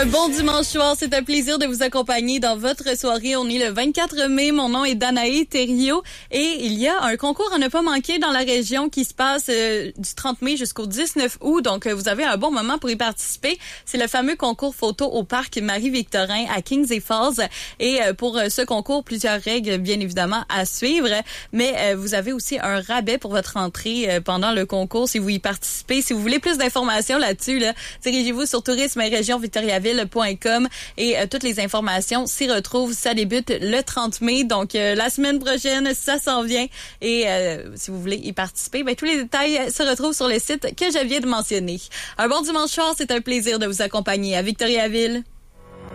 Un bon dimanche soir, c'est un plaisir de vous accompagner dans votre soirée. On est le 24 mai, mon nom est Danae Thériault et il y a un concours à ne pas manquer dans la région qui se passe du 30 mai jusqu'au 19 août. Donc, vous avez un bon moment pour y participer. C'est le fameux concours photo au parc Marie-Victorin à Kings et Falls. Et pour ce concours, plusieurs règles, bien évidemment, à suivre. Mais vous avez aussi un rabais pour votre entrée pendant le concours si vous y participez. Si vous voulez plus d'informations là-dessus, dirigez-vous sur tourisme région victoriaville.com et toutes les informations s'y retrouvent. Ça débute le 30 mai, donc la semaine prochaine, ça s'en vient. Et si vous voulez y participer, tous les détails se retrouvent sur le site que je viens de mentionner. Un bon dimanche soir, c'est un plaisir de vous accompagner à Victoriaville.